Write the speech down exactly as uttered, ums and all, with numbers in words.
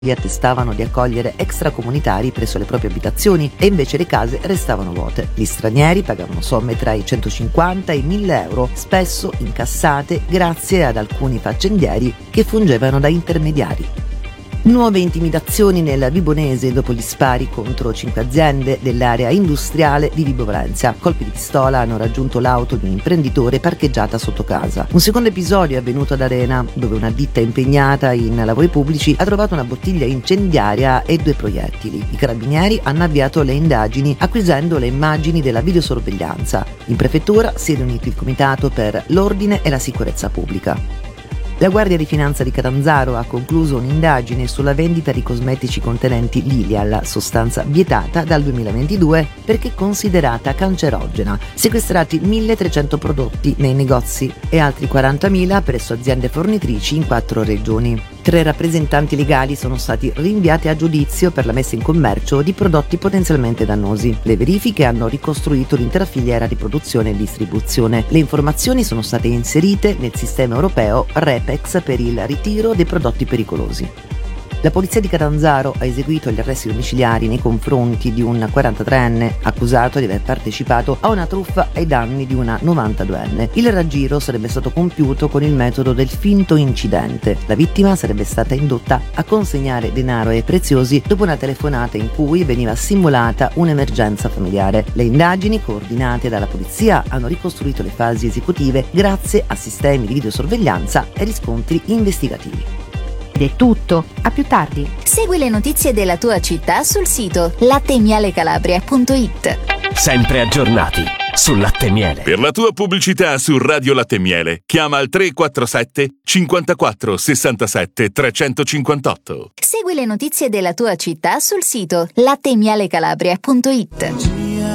attestavano di accogliere extracomunitari presso le proprie abitazioni e invece le case restavano vuote. Gli stranieri pagavano somme tra i centocinquanta e i mille euro, spesso incassate grazie ad alcuni faccendieri che fungevano da intermediari. Nuove intimidazioni nel Vibonese dopo gli spari contro cinque aziende dell'area industriale di Vibo Valentia. Colpi di pistola hanno raggiunto l'auto di un imprenditore parcheggiata sotto casa. Un secondo episodio è avvenuto ad Arena, dove una ditta impegnata in lavori pubblici ha trovato una bottiglia incendiaria e due proiettili. I carabinieri hanno avviato le indagini acquisendo le immagini della videosorveglianza. In prefettura si è riunito il Comitato per l'Ordine e la Sicurezza Pubblica. La Guardia di Finanza di Catanzaro ha concluso un'indagine sulla vendita di cosmetici contenenti Lilial, sostanza vietata dal duemilaventidue perché considerata cancerogena. Sequestrati milletrecento prodotti nei negozi e altri quarantamila presso aziende fornitrici in quattro regioni. Tre rappresentanti legali sono stati rinviati a giudizio per la messa in commercio di prodotti potenzialmente dannosi. Le verifiche hanno ricostruito l'intera filiera di produzione e distribuzione. Le informazioni sono state inserite nel sistema europeo REPEX per il ritiro dei prodotti pericolosi. La polizia di Catanzaro ha eseguito gli arresti domiciliari nei confronti di un quarantatreenne accusato di aver partecipato a una truffa ai danni di una novantaduenne. Il raggiro sarebbe stato compiuto con il metodo del finto incidente. La vittima sarebbe stata indotta a consegnare denaro e preziosi dopo una telefonata in cui veniva simulata un'emergenza familiare. Le indagini, coordinate dalla polizia, hanno ricostruito le fasi esecutive grazie a sistemi di videosorveglianza e riscontri investigativi. Ed è tutto, a più tardi. Segui le notizie della tua città sul sito latte miele calabria punto it. Sempre aggiornati sul Latte Miele. Per la tua pubblicità su Radio Latte Miele chiama al tre quattro sette cinquantaquattro sessantasette trecentocinquantotto. Segui le notizie della tua città sul sito latte miele calabria punto it.